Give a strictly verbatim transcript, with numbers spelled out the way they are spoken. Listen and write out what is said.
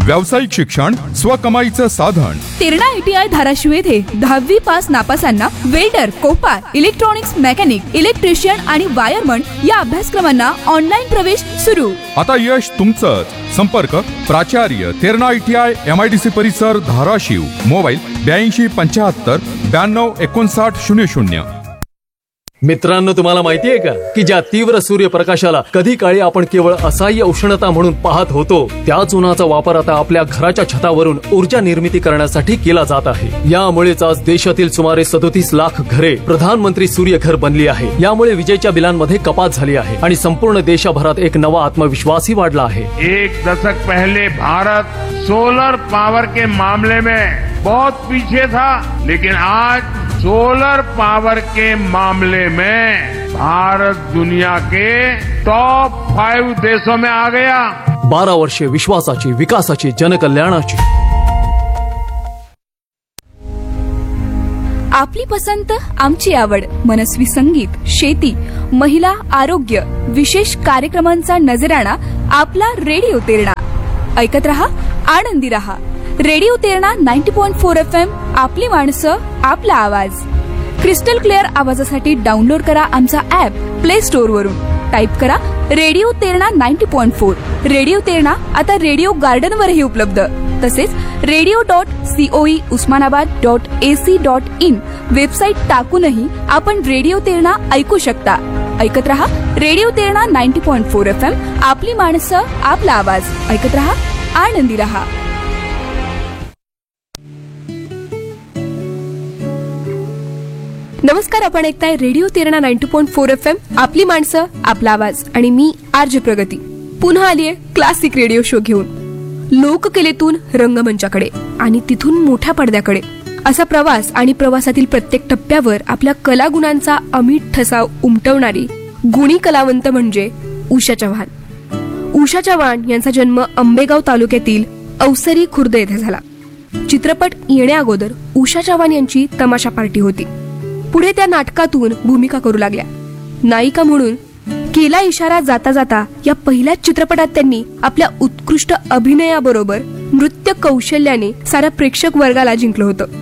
व्यावसायिक शिक्षण स्वकमाईचं साधन. तेरणा आयटीआय धाराशिव येथे दहावी pass नापासांना welder, Kopar, electronics mechanic, electrician आणि वायरमन या अभ्यासक्रमांना ऑनलाईन प्रवेश सुरू. आता यश तुमचंच. संपर्क प्राचार्य तेरणा आयटीआय एमआयडीसी परिसर धाराशिव. मोबाईल ब्याऐंशी पंच्याहत्तर ब्याण्णव एकोणसाठ शून्य शून्य. मित्रांनो, तुम्हाला माहितीये का की ज्या तीव्र सूर्यप्रकाशाला कधी काळी आपण केवळ असह्य उष्णता म्हणून पाहत होतो, त्याच उन्हाचा वापर आता आपल्या घराच्या छतावरून ऊर्जा निर्मिती करण्यासाठी केला जात आहे. यामुळेच आज देशातील सुमारे सदोतीस लाख घरे प्रधानमंत्री सूर्य घर बनली आहे. यामुळे विजेच्या बिलांमध्ये कपात झाली आहे आणि संपूर्ण देशभरात एक नवा आत्मविश्वासही वाढला आहे. एक दशक पहले भारत सोलर पावर के मामले में बहुत पीछे था, लेकिन आज सोलर पावर के मामले में भारत दुनिया के टॉप फाइव देशों में आ गया. बारा वर्षे विश्वासाची, विकासाची, जनकल्याणाची. आपली पसंत, आमची आवड. मनस्वी संगीत, शेती, महिला, आरोग्य, विशेष कार्यक्रमांचा नजराणा आपला रेडिओ तेरणा. ऐकत रहा, आनंदी रहा. Radio Terna ninety point four F M. आपली माणसं, आपला आवाज. क्रिस्टल क्लिअर आवाजासाठी डाउनलोड करा आमचा ऍप प्ले स्टोअर वरून. टाईप करा radio Terna ninety point four. Radio Terna आता रेडिओ गार्डन वरही उपलब्ध. तसेच radio dot COE Osmanabad dot AC dot in website टाकूनही आपण रेडिओ तेरणा ऐकू शकता. ऐकत रहा radio Terna ninety point four F M. आपली माणसं, आपला आवाज. ऐकत रहा, आनंदी रहा. नमस्कार, आपण ऐकताय radio Terna ninety point four F M. आपली माणसं, आपला आवाज. आणि मी आरजे प्रगती पुन्हा आलीये क्लासिक रेडिओ शो घेऊन. लोककलेतून रंगमंचाकडे आणि तिथून मोठ्या पडद्याकडे असा प्रवास आणि प्रवासातील प्रत्येक टप्प्यावर आपल्या कलागुणांचा अमिट ठसा उमटवणारी गुणी कलावंत म्हणजे उषा चव्हाण. उषा चव्हाण यांचा जन्म आंबेगाव तालुक्यातील अवसरी खुर्द येथे झाला. चित्रपट येण्याअगोदर उषा चव्हाण यांची तमाशा पार्टी होती. पुढे त्या नाटकातून भूमिका करू लागल्या. नायिका म्हणून केला इशारा जाता जाता या पहिल्याच चित्रपटात त्यांनी आपल्या उत्कृष्ट अभिनयाबरोबर नृत्य कौशल्याने साऱ्या प्रेक्षक वर्गाला जिंकलं होतं.